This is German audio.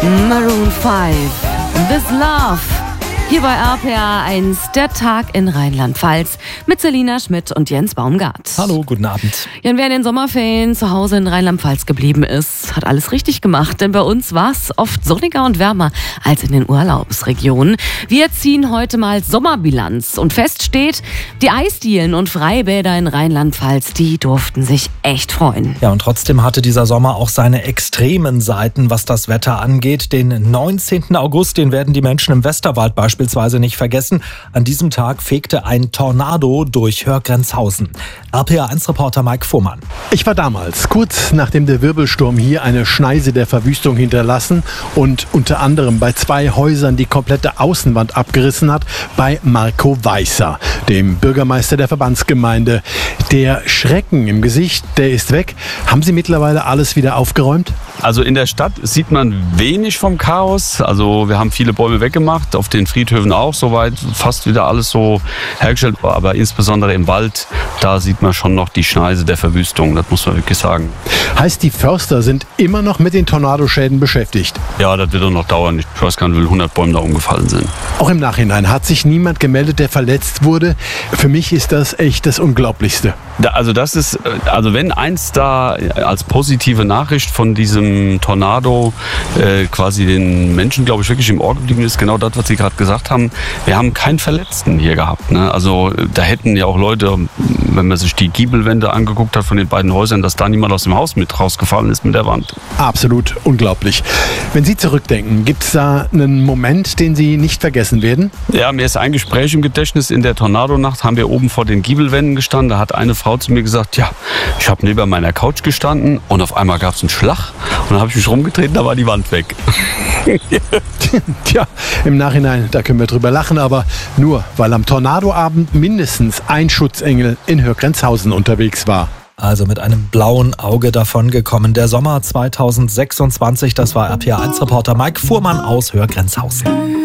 Maroon 5, This Love. Hier bei RPA 1, der Tag in Rheinland-Pfalz mit Selina Schmidt und Jens Baumgart. Hallo, guten Abend. Ja, und wer in den Sommerferien zu Hause in Rheinland-Pfalz geblieben ist, hat alles richtig gemacht. Denn bei uns war es oft sonniger und wärmer als in den Urlaubsregionen. Wir ziehen heute mal Sommerbilanz. Und fest steht, die Eisdielen und Freibäder in Rheinland-Pfalz, die durften sich echt freuen. Ja, und trotzdem hatte dieser Sommer auch seine extremen Seiten, was das Wetter angeht. Den 19. August, den werden die Menschen im Westerwald beispielsweise nicht vergessen. An diesem Tag fegte ein Tornado durch Hörgrenzhausen. RPA1-Reporter Mike Fuhrmann. Ich war damals, kurz nachdem der Wirbelsturm hier eine Schneise der Verwüstung hinterlassen und unter anderem bei 2 Häusern die komplette Außenwand abgerissen hat, bei Marco Weißer, dem Bürgermeister der Verbandsgemeinde. Der Schrecken im Gesicht, der ist weg. Haben Sie mittlerweile alles wieder aufgeräumt? Also in der Stadt sieht man wenig vom Chaos. Also wir haben viele Bäume weggemacht, auf den Friedhöfen auch soweit, fast wieder alles so hergestellt. Aber insbesondere im Wald, da sieht man schon noch die Schneise der Verwüstung, das muss man wirklich sagen. Heißt, die Förster sind immer noch mit den Tornadoschäden beschäftigt? Ja, das wird auch noch dauern. Ich weiß gar nicht, wie 100 Bäume da umgefallen sind. Auch im Nachhinein hat sich niemand gemeldet, der verletzt wurde. Für mich ist das echt das Unglaublichste. Also wenn eins da als positive Nachricht von diesem Tornado quasi den Menschen, glaube ich, wirklich im Ohr geblieben ist, genau das, was Sie gerade gesagt haben. Wir haben keinen Verletzten hier gehabt, ne? Also da hätten ja auch Leute, wenn man sich die Giebelwände angeguckt hat von den beiden Häusern, dass da niemand aus dem Haus mit rausgefallen ist mit der Wand. Absolut unglaublich. Wenn Sie zurückdenken, gibt es da einen Moment, den Sie nicht vergessen werden? Ja, mir ist ein Gespräch im Gedächtnis. In der Tornadonacht haben wir oben vor den Giebelwänden gestanden. Da hat eine Frau zu mir gesagt, ja, ich habe neben meiner Couch gestanden und auf einmal gab es einen Schlag. Und dann habe ich mich rumgedreht, da war die Wand weg. Tja, im Nachhinein, da können wir drüber lachen, aber nur, weil am Tornadoabend mindestens ein Schutzengel in Hörgrenzhausen unterwegs war. Also mit einem blauen Auge davongekommen. Der Sommer 2026, das war RPA1-Reporter Mike Fuhrmann aus Hörgrenzhausen.